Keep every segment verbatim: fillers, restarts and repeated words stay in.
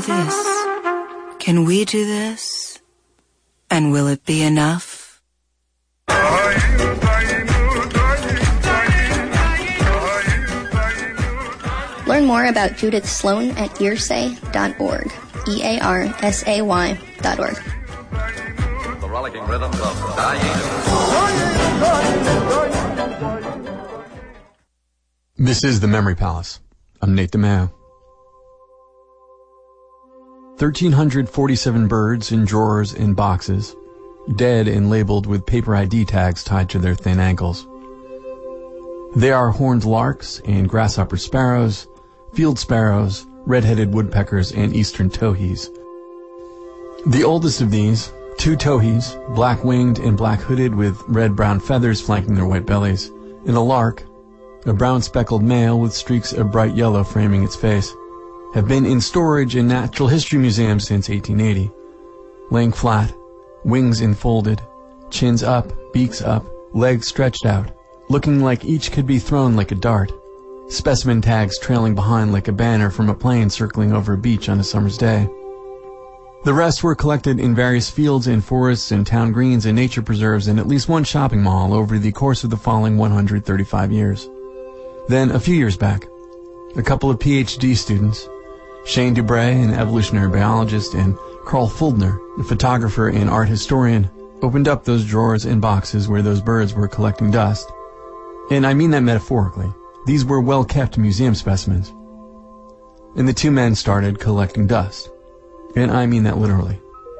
this? Can we do this? And will it be enough? Learn more about Judith Sloan at earsay dot org. E A R S A Y dot org. The rollicking rhythms of dying. This is the Memory Palace. I'm Nate DeMeo. one thousand three hundred forty-seven birds in drawers and boxes, dead and labeled with paper I D tags tied to their thin ankles. They are horned larks and grasshopper sparrows, field sparrows, red-headed woodpeckers, and eastern towhees. The oldest of these, two towhees, black-winged and black-hooded with red-brown feathers flanking their white bellies, and a lark, a brown-speckled male with streaks of bright yellow framing its face, have been in storage in natural history museums since eighteen eighty. Laying flat, wings enfolded, chins up, beaks up, legs stretched out, looking like each could be thrown like a dart, specimen tags trailing behind like a banner from a plane circling over a beach on a summer's day. The rest were collected in various fields and forests and town greens and nature preserves and at least one shopping mall over the course of the following one hundred thirty-five years. Then, a few years back, a couple of P H D students, Shane Dubray, an evolutionary biologist, and Carl Fuldner, a photographer and art historian, opened up those drawers and boxes where those birds were collecting dust. And I mean that metaphorically. These were well-kept museum specimens. And the two men started collecting dust. And I mean that literally.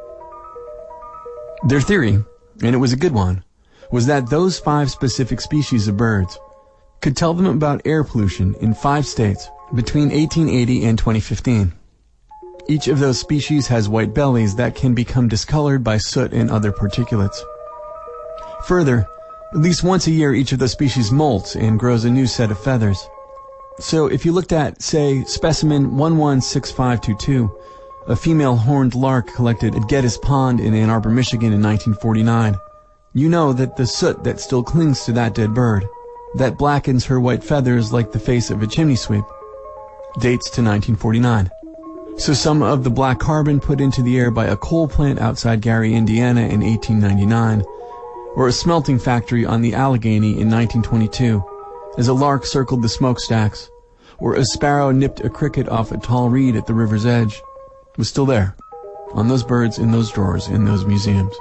Their theory, and it was a good one, was that those five specific species of birds could tell them about air pollution in five states between eighteen eighty and twenty fifteen. Each of those species has white bellies that can become discolored by soot and other particulates. Further, at least once a year each of those species molts and grows a new set of feathers. So if you looked at, say, specimen one one six five two two, a female horned lark collected at Geddes Pond in Ann Arbor, Michigan in nineteen forty-nine, you know that the soot that still clings to that dead bird, that blackens her white feathers like the face of a chimney sweep, dates to nineteen forty-nine. So some of the black carbon put into the air by a coal plant outside Gary, Indiana in eighteen ninety-nine, or a smelting factory on the Allegheny in nineteen twenty-two, as a lark circled the smokestacks, or a sparrow nipped a cricket off a tall reed at the river's edge, was still there, on those birds in those drawers in those museums.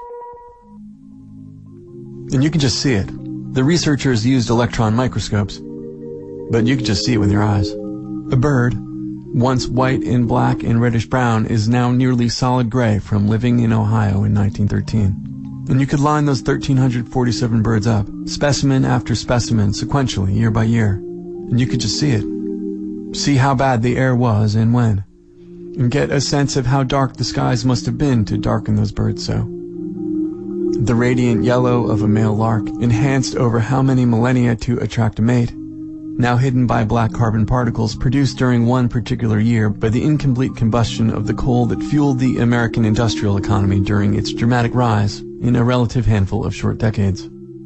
And you can just see it. The researchers used electron microscopes, but you can just see it with your eyes. A bird, once white and black and reddish-brown, is now nearly solid gray from living in Ohio in nineteen thirteen. And you could line those one thousand three hundred forty-seven birds up, specimen after specimen, sequentially, year by year, and you could just see it. See how bad the air was and when, and get a sense of how dark the skies must have been to darken those birds so. The radiant yellow of a male lark, enhanced over how many millennia to attract a mate, now hidden by black carbon particles produced during one particular year by the incomplete combustion of the coal that fueled the American industrial economy during its dramatic rise in a relative handful of short decades.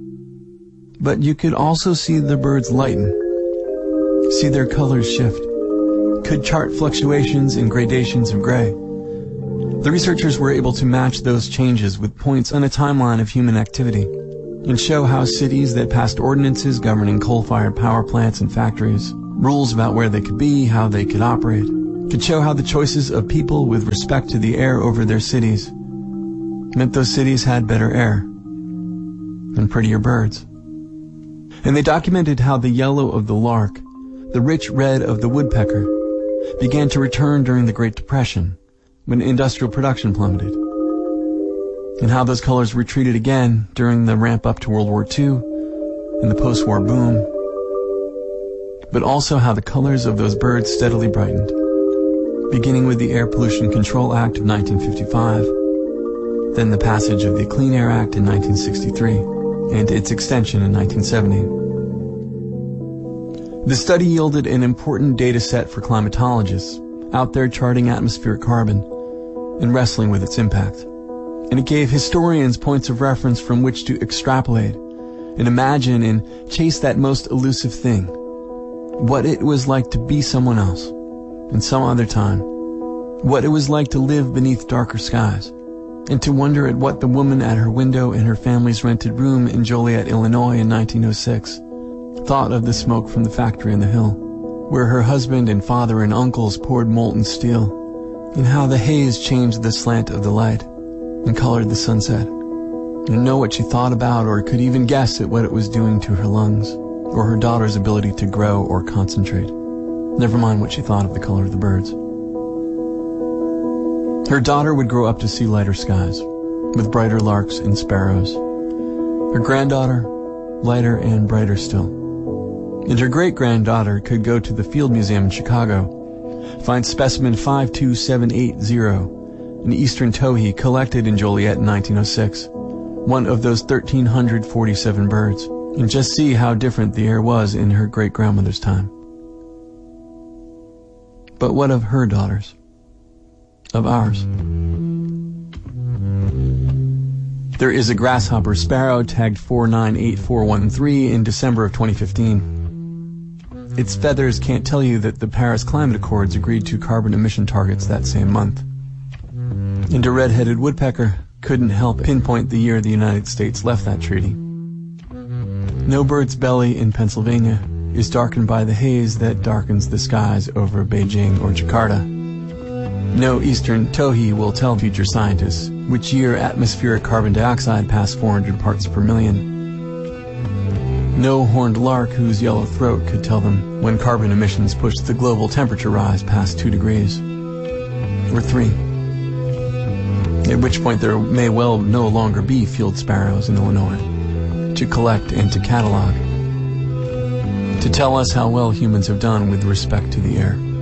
But you could also see the birds lighten, see their colors shift, could chart fluctuations and gradations of gray. The researchers were able to match those changes with points on a timeline of human activity and show how cities that passed ordinances governing coal-fired power plants and factories, rules about where they could be, how they could operate, could show how the choices of people with respect to the air over their cities meant those cities had better air and prettier birds. And they documented how the yellow of the lark, the rich red of the woodpecker, began to return during the Great Depression, when industrial production plummeted, and how those colors retreated again during the ramp-up to World War Two and the post-war boom, but also how the colors of those birds steadily brightened, beginning with the Air Pollution Control Act of nineteen fifty-five, then the passage of the Clean Air Act in nineteen sixty-three, and its extension in nineteen seventy. The study yielded an important data set for climatologists out there charting atmospheric carbon and wrestling with its impact. And it gave historians points of reference from which to extrapolate and imagine and chase that most elusive thing, what it was like to be someone else in some other time what it was like to live beneath darker skies, and to wonder at what the woman at her window in her family's rented room in Joliet, Illinois in nineteen oh six thought of the smoke from the factory on the hill, where her husband and father and uncles poured molten steel, and how the haze changed the slant of the light and colored the sunset. And know what she thought about or could even guess at what it was doing to her lungs, or her daughter's ability to grow or concentrate. Never mind what she thought of the color of the birds. Her daughter would grow up to see lighter skies, with brighter larks and sparrows. Her granddaughter, lighter and brighter still. And her great-granddaughter could go to the Field Museum in Chicago, find specimen five two seven eight zero, an eastern towhee collected in Joliet in nineteen oh six, one of those one thousand three hundred forty-seven birds, and just see how different the air was in her great-grandmother's time. But what of her daughters? Of ours? There is a grasshopper sparrow tagged four nine eight four one three in December of twenty fifteen. Its feathers can't tell you that the Paris Climate Accords agreed to carbon emission targets that same month. And a red-headed woodpecker couldn't help pinpoint the year the United States left that treaty. No bird's belly in Pennsylvania is darkened by the haze that darkens the skies over Beijing or Jakarta. No eastern towhee will tell future scientists which year atmospheric carbon dioxide passed four hundred parts per million. No horned lark whose yellow throat could tell them when carbon emissions pushed the global temperature rise past two degrees. Or three. At which point there may well no longer be field sparrows in Illinois to collect and to catalog, to tell us how well humans have done with respect to the air.